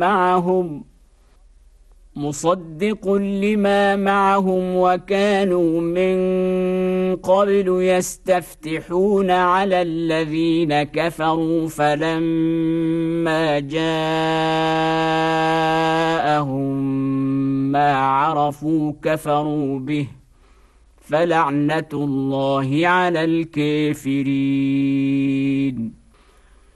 معهم مصدق لما معهم وكانوا من قبل يستفتحون على الذين كفروا فلما جاءهم ما عرفوا كفروا به فلعنة الله على الكافرين.